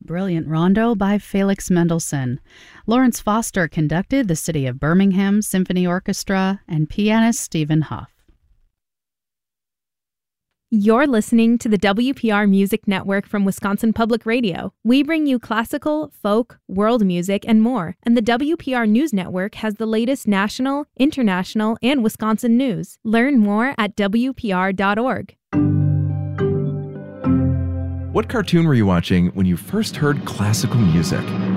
Brilliant Rondo by Felix Mendelssohn. Lawrence Foster conducted the City of Birmingham Symphony Orchestra and pianist Stephen Huff. You're listening to the WPR Music Network from Wisconsin Public Radio. We bring you classical, folk, world music, and more. And the WPR News Network has the latest national, international, and Wisconsin news. Learn more at WPR.org. What cartoon were you watching when you first heard classical music?